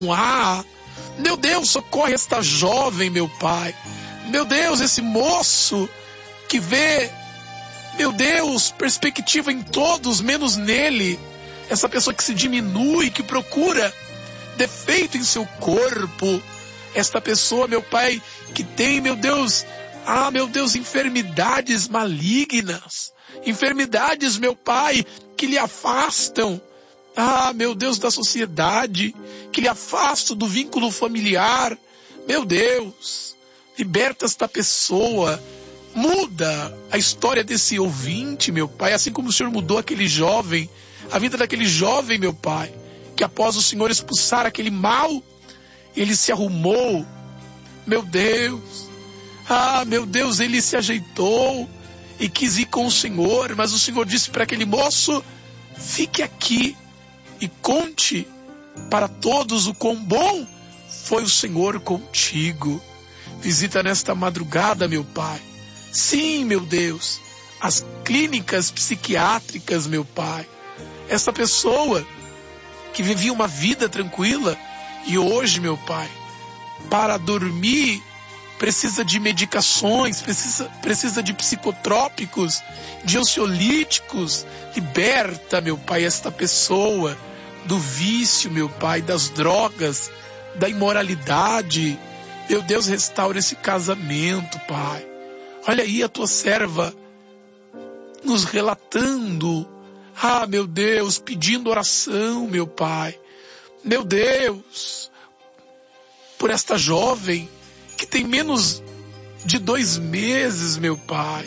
há. Meu Deus, socorre esta jovem, meu Pai. Meu Deus, esse moço que vê, meu Deus, perspectiva em todos, menos nele. Essa pessoa que se diminui, que procura defeito em seu corpo. Esta pessoa, meu Pai, que tem, meu Deus, enfermidades malignas. Enfermidades, meu Pai, que lhe afastam, meu Deus, da sociedade, que lhe afastam do vínculo familiar. Meu Deus, liberta esta pessoa, muda a história desse ouvinte, meu Pai, assim como o Senhor mudou aquele jovem, a vida daquele jovem, meu Pai, que após o Senhor expulsar aquele mal, ele se arrumou, meu Deus, meu Deus, ele se ajeitou e quis ir com o Senhor, mas o Senhor disse para aquele moço: fique aqui e conte para todos o quão bom foi o Senhor contigo. Visita nesta madrugada, meu Pai. Sim, meu Deus, as clínicas psiquiátricas, meu Pai. Essa pessoa que vivia uma vida tranquila e hoje, meu Pai, para dormir precisa de medicações, precisa de psicotrópicos, de ansiolíticos. Liberta, meu Pai, esta pessoa do vício, meu Pai, das drogas, da imoralidade. Meu Deus, restaura esse casamento, Pai. Olha aí a tua serva nos relatando, meu Deus, pedindo oração, meu Pai. Meu Deus, por esta jovem que tem menos de 2 meses, meu Pai.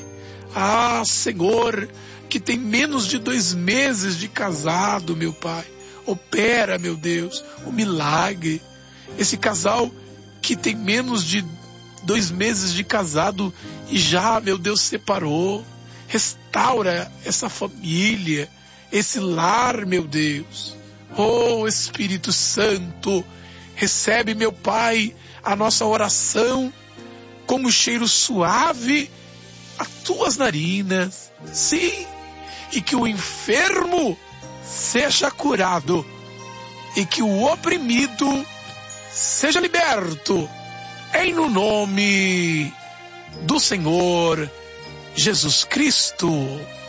Senhor, que tem menos de 2 meses de casado, meu Pai. Opera, meu Deus, o milagre. Esse casal que tem menos de 2 meses de casado e já, meu Deus, separou. Restaura essa família, esse lar, meu Deus. Oh, Espírito Santo, recebe, meu Pai, a nossa oração como cheiro suave a tuas narinas. Sim, e que o enfermo seja curado e que o oprimido seja liberto, em no nome do Senhor Jesus Cristo.